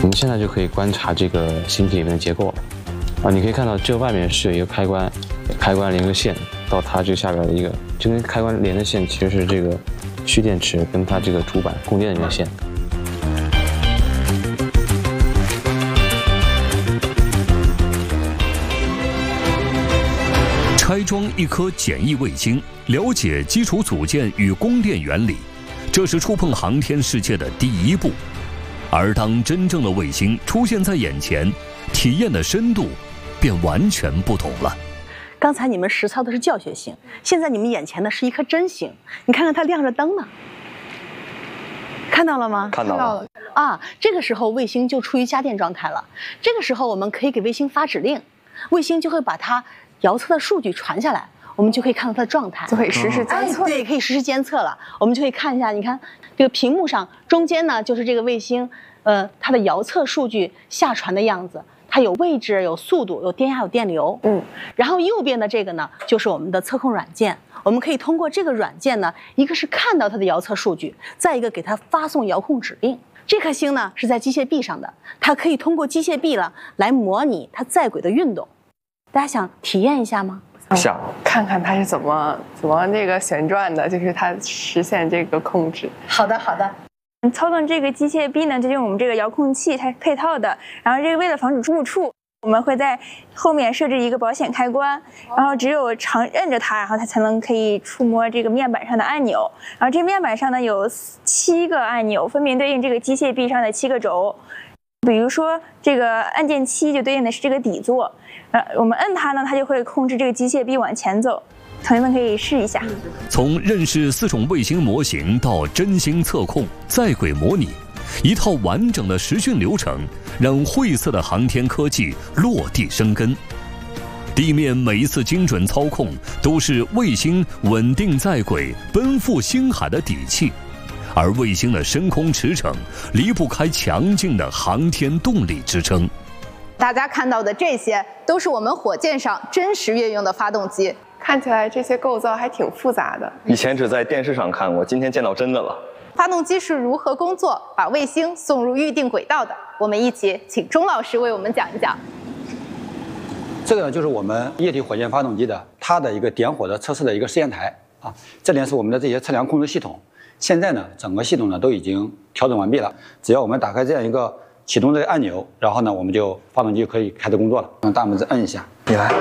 我们现在就可以观察这个星体里面的结构了。你可以看到这外面是有一个开关，开关连个线到它这个下边的一个，这根开关连的线其实是这个蓄电池跟它这个主板供电的这个线。 拆装一颗简易卫星，了解基础组件与供电原理，这是触碰航天世界的第一步。而当真正的卫星出现在眼前，体验的深度便完全不同了。 刚才你们实操的是教学星，现在你们眼前的是一颗真星，你看看它亮着灯呢，看到了吗？ 看到了。 啊，这个时候卫星就处于家电状态了。这个时候我们可以给卫星发指令，卫星就会把它遥测的数据传下来，我们就可以看到它的状态， 就可以实时监测。 对，可以实时监测了。我们就可以看一下，你看这个屏幕上中间呢，就是这个卫星，它的遥测数据下传的样子，它有位置、有速度、有电压、有电流。然后右边的这个呢，就是我们的测控软件。我们可以通过这个软件呢，一个是看到它的遥测数据，再一个给它发送遥控指令。这颗星呢是在机械臂上的，它可以通过机械臂来模拟它在轨的运动。大家想体验一下吗？ 想看看它是怎么那个旋转的，就是它实现这个控制。 好的，好的。 操纵这个机械臂呢，就用我们这个遥控器它配套的。然后这个为了防止误触，我们会在后面设置一个保险开关，然后只有常摁着它，然后它才能可以触摸这个面板上的按钮。然后这面板上呢有7个按钮，分别对应这个机械臂上的7个轴。比如说这个按键7就对应的是这个底座，我们摁它呢，它就会控制这个机械臂往前走。同学们可以试一下。 从认识4种卫星模型到真星测控、在轨模拟，一套完整的实训流程，让晦涩的航天科技落地生根。地面每一次精准操控，都是卫星稳定在轨、奔赴星海的底气。而卫星的深空驰骋离不开强劲的航天动力支撑。 大家看到的这些都是我们火箭上真实运用的发动机， 看起来这些构造还挺复杂的。 以前只在电视上看过，今天见到真的了。 发动机是如何工作，把卫星送入预定轨道的？我们一起请钟老师为我们讲一讲。 这个呢，就是我们液体火箭发动机的它的一个点火的测试的一个试验台啊。这里是我们的这些测量控制系统。现在呢，整个系统呢都已经调整完毕了。只要我们打开这样一个启动这个按钮，然后呢，我们就发动机就可以开始工作了。用大拇指摁一下，你来。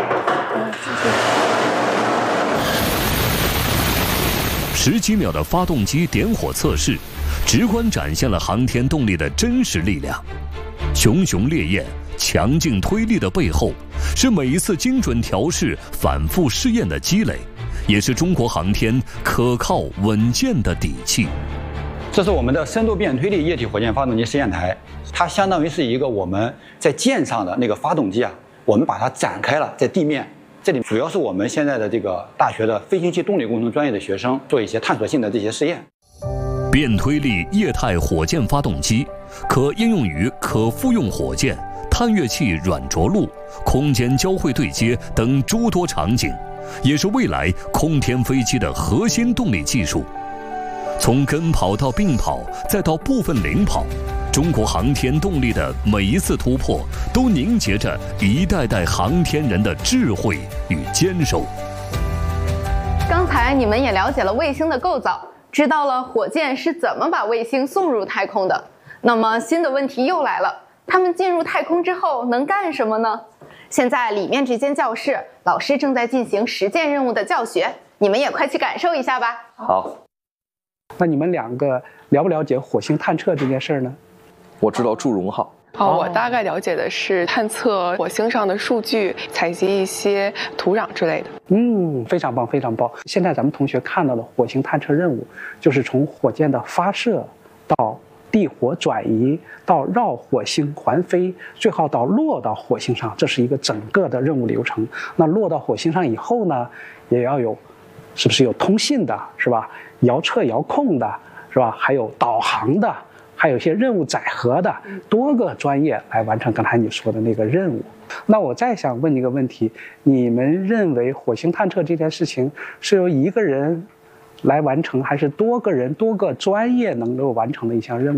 10几秒的发动机点火测试，直观展现了航天动力的真实力量。熊熊烈焰、强劲推力的背后，是每一次精准调试、反复试验的积累。也是中国航天可靠稳健的底气。 这是我们的深度变推力液体火箭发动机实验台，它相当于是一个我们在舰上的那个发动机啊，我们把它展开了在地面。这里主要是我们现在的这个大学的飞行器动力工程专业的学生做一些探索性的这些试验。 变推力液态火箭发动机可应用于可复用火箭、探月器软着陆、空间交会对接等诸多场景。也是未来空天飞机的核心动力技术。从跟跑到并跑，再到部分领跑，中国航天动力的每一次突破，都凝结着一代代航天人的智慧与坚守。 刚才你们也了解了卫星的构造，知道了火箭是怎么把卫星送入太空的。那么新的问题又来了，他们进入太空之后能干什么呢？现在里面这间教室，老师正在进行实践任务的教学，你们也快去感受一下吧。 好。 那你们2个了不了解火星探测这件事呢？ 我知道祝融号。 我大概了解的是探测火星上的数据，采集一些土壤之类的。 非常棒，非常棒。现在咱们同学看到的火星探测任务，就是从火箭的发射到地火转移到绕火星环飞，最后到落到火星上，这是一个整个的任务流程。那落到火星上以后呢，也要有，是不是有通信的，是吧？遥测遥控的，是吧？还有导航的，还有一些任务载荷的，多个专业来完成刚才你说的那个任务。那我再想问一个问题，你们认为火星探测这件事情是由一个人来完成，还是多个人、多个专业能够完成的一项任务？